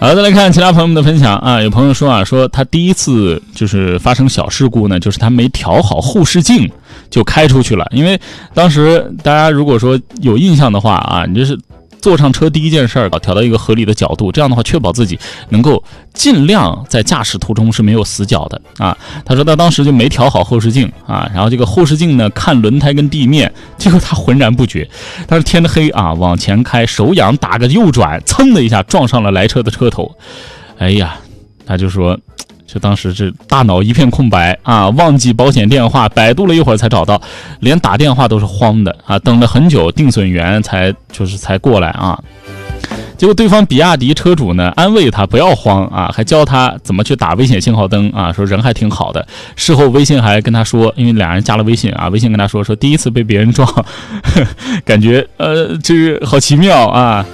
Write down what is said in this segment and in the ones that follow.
好，再来看其他朋友们的分享啊。有朋友说啊，说他第一次就是发生小事故呢，就是他没调好后视镜就开出去了。因为当时大家如果说有印象的话啊，你就是坐上车第一件事儿，调到一个合理的角度，这样的话确保自己能够尽量在驾驶途中是没有死角的啊。他说他当时就没调好后视镜啊，然后这个后视镜呢看轮胎跟地面，结果他浑然不觉。但是天黑啊，往前开，手痒打个右转，噌的一下撞上了来车的车头。哎呀，他就说就当时这大脑一片空白啊，忘记保险电话，百度了一会儿才找到，连打电话都是慌的啊，等了很久，定损员才过来啊。结果对方比亚迪车主呢安慰他不要慌啊，还教他怎么去打危险信号灯啊，说人还挺好的。事后微信还跟他说，因为俩人加了微信啊，微信跟他说第一次被别人撞，感觉这个好奇妙啊。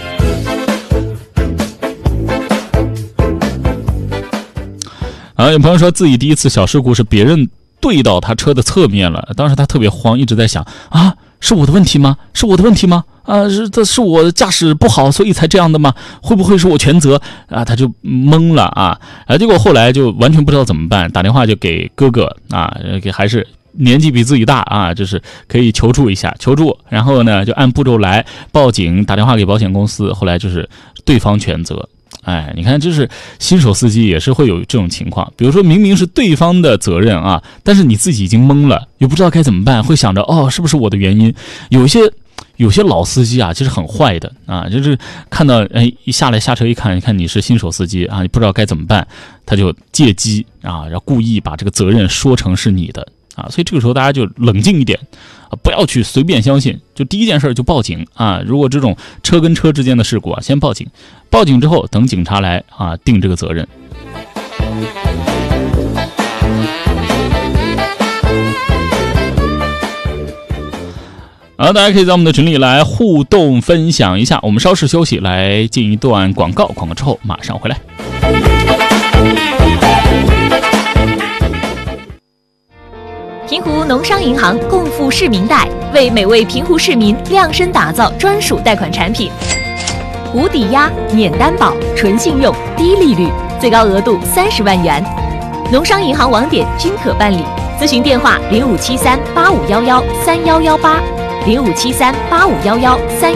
有朋友说自己第一次小事故是别人对到他车的侧面了，当时他特别慌，一直在想啊，是我的问题吗？是我的问题吗？是我驾驶不好所以才这样的吗？会不会是我全责啊？他就懵了啊，结果后来就完全不知道怎么办，打电话就给哥哥啊，还是年纪比自己大啊，就是可以求助一下，然后呢就按步骤来，报警，打电话给保险公司，后来就是对方全责。哎，你看，就是新手司机也是会有这种情况，比如说明明是对方的责任啊，但是你自己已经懵了，又不知道该怎么办，会想着是不是我的原因？有些老司机啊，其实很坏的啊，就是看到一下车一看你是新手司机啊，你不知道该怎么办，他就借机啊，然后故意把这个责任说成是你的啊，所以这个时候大家就冷静一点。不要去随便相信，就第一件事就报警啊！如果这种车跟车之间的事故啊，先报警，报警之后等警察来啊定这个责任。大家可以在我们的群里来互动分享一下。我们稍事休息，来进一段广告之后马上回来。 平湖农商银行共赴市民贷，为每位平湖市民量身打造专属贷款产品，无抵押、免担保、纯信用、低利率，最高额度30万元。农商银行网点均可办理，咨询电话：057385113118，057385113118。